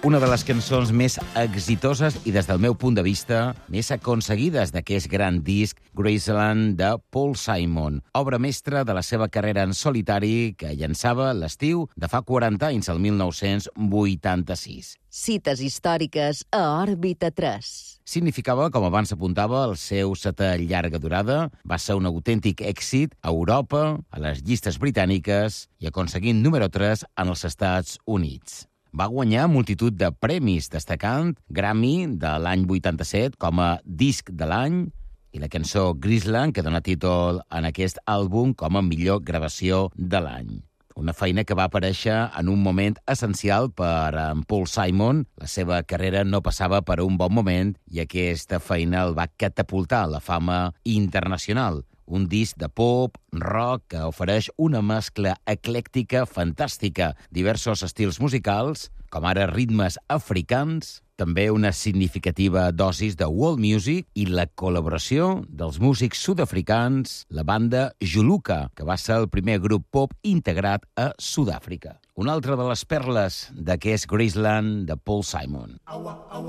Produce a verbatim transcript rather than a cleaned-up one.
Una de les cançons més exitoses i, des del meu punt de vista, més aconseguides d'aquest gran disc Graceland de Paul Simon, obra mestra de la seva carrera en solitari que llançava l'estiu de fa quaranta anys, el mil nou-cents vuitanta-sis. Cites històriques a Òrbita tres. Significava, com abans apuntava, el seu setè llarga durada, va ser un autèntic èxit a Europa, a les llistes britàniques i aconseguint número tres en els Estats Units. Va guanyar multitud de premis, destacant Grammy de l'any vuitanta-set com a disc de l'any i la cançó Graceland, que dona títol en aquest àlbum com a millor gravació de l'any. Una feina que va aparèixer en un moment essencial per a en Paul Simon. La seva carrera no passava per un bon moment i aquesta feina el va catapultar a la fama internacional. Un disc de pop, rock, que ofereix una mescla eclèctica fantàstica, diversos estils musicals, com ara ritmes africans, també una significativa dosis de world music i la col·laboració dels músics sud-africans, la banda Juluka, que va ser el primer grup pop integrat a Sud-àfrica. Una altra de les perles d'aquest Graceland de Paul Simon. Aua, aua.